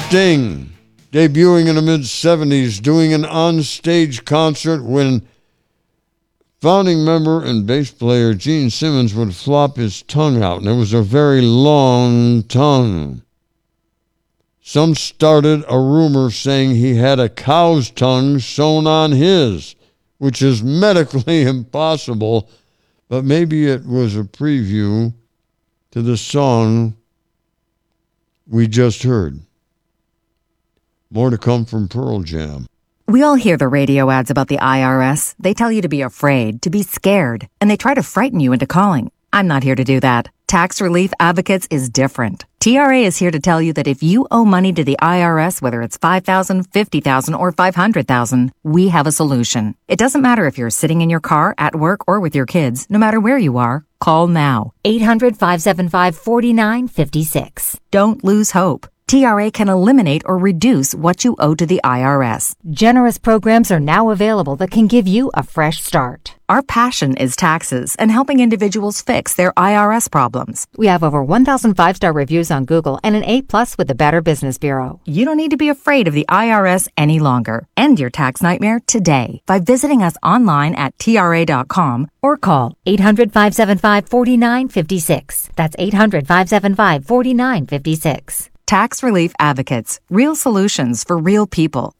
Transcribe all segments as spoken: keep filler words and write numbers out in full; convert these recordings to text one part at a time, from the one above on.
Sting, debuting in the mid-seventies, doing an on-stage concert when founding member and bass player Gene Simmons would flop his tongue out, and it was a very long tongue. Some started a rumor saying he had a cow's tongue sewn on his, which is medically impossible, but maybe it was a preview to the song we just heard. More to come from Pearl Jam. We all hear the radio ads about the I R S. They tell you to be afraid, to be scared, and they try to frighten you into calling. I'm not here to do that. Tax Relief Advocates is different. T R A is here to tell you that if you owe money to the I R S, whether it's five thousand dollars, fifty thousand dollars, or five hundred thousand dollars, we have a solution. It doesn't matter if you're sitting in your car, at work, or with your kids. No matter where you are, call now. eight hundred, five seven five, four nine five six. Don't lose hope. T R A can eliminate or reduce what you owe to the I R S. Generous programs are now available that can give you a fresh start. Our passion is taxes and helping individuals fix their I R S problems. We have over one thousand five-star reviews on Google and an A plus with the Better Business Bureau. You don't need to be afraid of the I R S any longer. End your tax nightmare today by visiting us online at T R A dot com or call eight hundred, five seven five, four nine five six. That's eight hundred, five seven five, four nine five six. Tax Relief Advocates. Real solutions for real people.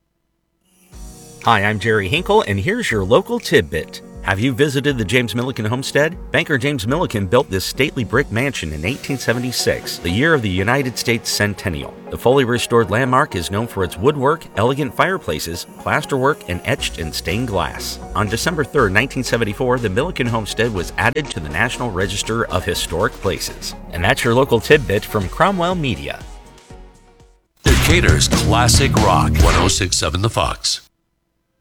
Hi, I'm Jerry Hinkle, and here's your local tidbit. Have you visited the James Milliken homestead? Banker James Milliken built this stately brick mansion in eighteen seventy-six, the year of the United States centennial. The fully restored landmark is known for its woodwork, elegant fireplaces, plasterwork, and etched and stained glass. On December third, nineteen seventy-four, the Milliken homestead was added to the National Register of Historic Places. And that's your local tidbit from Cromwell Media. Decatur's classic rock, one oh six point seven The Fox.